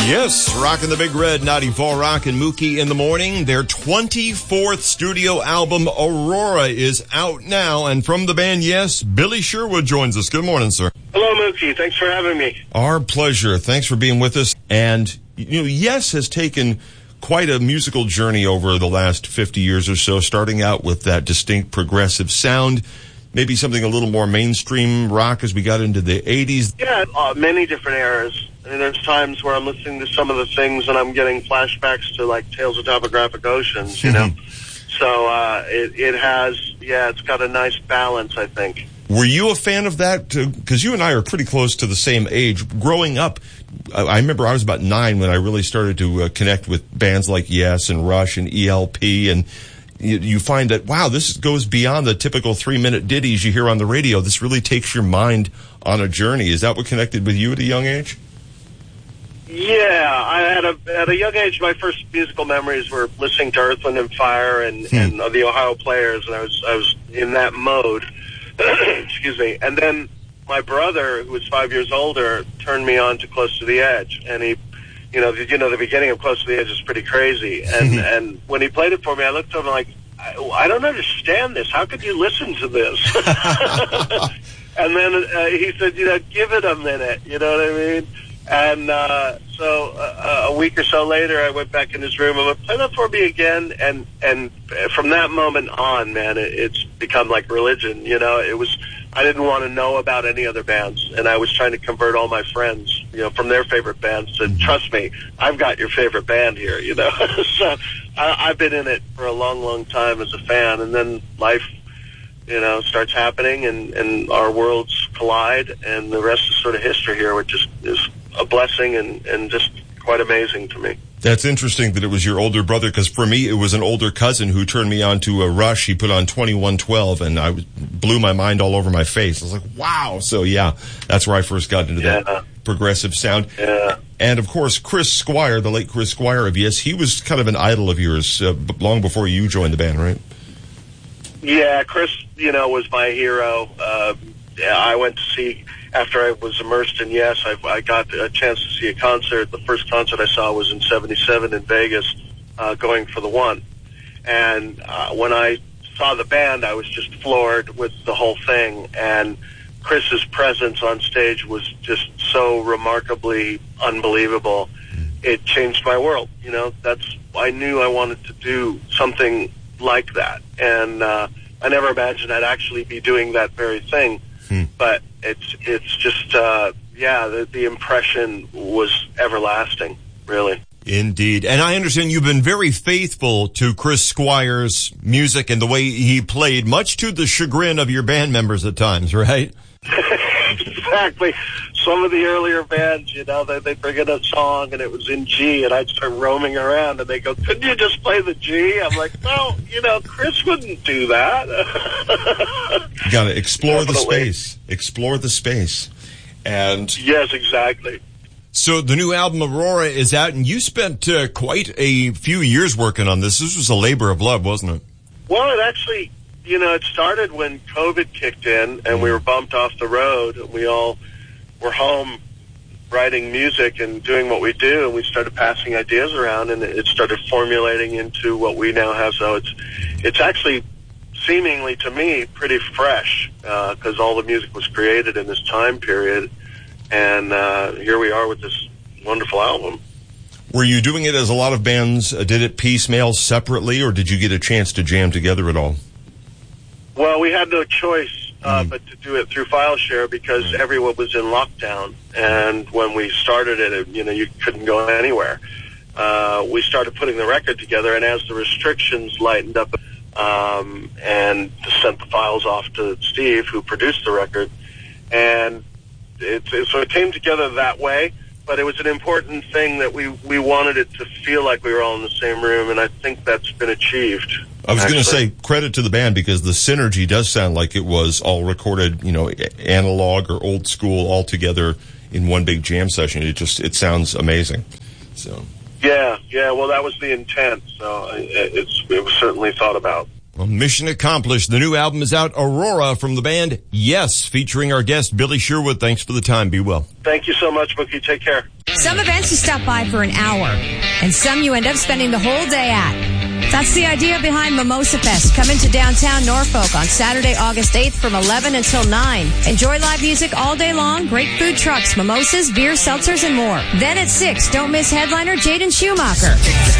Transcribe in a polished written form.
Yes, rocking the Big Red, 94 Rock and Mookie in the morning. Their 24th studio album, Aurora, is out now. And from the band, yes, Billy Sherwood joins us. Good morning, sir. Hello, Mookie. Thanks for having me. Our pleasure. Thanks for being with us. And, you know, Yes has taken quite a musical journey over the last 50 years or so, starting out with that distinct progressive sound, maybe something a little more mainstream rock as we got into the 80s. Yeah, many different eras. I mean, there's times where I'm listening to some of the things and I'm getting flashbacks to, like, Tales of Topographic Oceans, you know? So it has, it's got a nice balance, I think. Were you a fan of that? Because you and I are pretty close to the same age. Growing up, I remember I was about 9 when I really started to connect with bands like Yes and Rush and ELP, and you find that, wow, this goes beyond the typical 3-minute ditties you hear on the radio. This really takes your mind on a journey. Is that what connected with you at a young age? Yeah, at a young age, my first musical memories were listening to Earth, Wind, and Fire and the Ohio Players, and I was in that mode. Excuse me. And then my brother, who was 5 years older, turned me on to Close to the Edge, and he, the beginning of Close to the Edge is pretty crazy. And when he played it for me, I looked at him like, I don't understand this. How could you listen to this? And then he said, give it a minute. You know what I mean? And so a week or so later, I went back in his room and went, play that for me again. And from that moment on, man, it's become like religion. I didn't want to know about any other bands, and I was trying to convert all my friends, from their favorite bands to, trust me, I've got your favorite band here, So I've been in it for a long, long time as a fan, and then life, starts happening, and our worlds collide, and the rest is sort of history here, which is a blessing and just quite amazing to me. That's interesting that it was your older brother, because for me, it was an older cousin who turned me on to a Rush. He put on 2112, and I blew my mind all over my face. I was like, wow. So, yeah, that's where I first got into that progressive sound. Yeah. And, of course, Chris Squire, the late Chris Squire of Yes, he was kind of an idol of yours long before you joined the band, right? Yeah, Chris, was my hero. I went to see, after I was immersed in Yes, I got a chance to see a concert. The first concert I saw was in '77 in Vegas, going for the One. And when I saw the band, I was just floored with the whole thing. And Chris's presence on stage was just so remarkably unbelievable. It changed my world. I knew I wanted to do something like that. And I never imagined I'd actually be doing that very thing. But it's just, the impression was everlasting, really. Indeed. And I understand you've been very faithful to Chris Squire's music and the way he played, much to the chagrin of your band members at times, right? Exactly. Some of the earlier bands, they'd bring in a song and it was in G, and I'd start roaming around and they go, couldn't you just play the G? I'm like, well, Chris wouldn't do that. You got to explore the space. Explore the space. And yes, exactly. So the new album Aurora is out, and you spent quite a few years working on this. This was a labor of love, wasn't it? Well, it actually, it started when COVID kicked in and we were bumped off the road, and we all were home writing music and doing what we do, and we started passing ideas around, and it started formulating into what we now have. So it's actually seemingly, to me, pretty fresh, because all the music was created in this time period, and here we are with this wonderful album. Were you doing it as a lot of bands did it, piecemeal, separately, or did you get a chance to jam together at all? Well, we had no choice but to do it through FileShare, because everyone was in lockdown, and when we started it, you couldn't go anywhere. We started putting the record together, and as the restrictions lightened up, and sent the files off to Steve, who produced the record, and so it came together that way. But it was an important thing that we wanted it to feel like we were all in the same room, and I think that's been achieved. I was going to say credit to the band, because the synergy does sound like it was all recorded, analog or old school all together in one big jam session. It sounds amazing. So yeah. Well, that was the intent. So it was certainly thought about. Well, mission accomplished. The new album is out, Aurora, from the band Yes, featuring our guest, Billy Sherwood. Thanks for the time. Be well. Thank you so much, Bookie. Take care. Some events you stop by for an hour, and some you end up spending the whole day at. That's the idea behind Mimosa Fest. Come into downtown Norfolk on Saturday, August 8th from 11 until 9. Enjoy live music all day long, great food trucks, mimosas, beer, seltzers, and more. Then at 6, don't miss headliner Jaden Schumacher.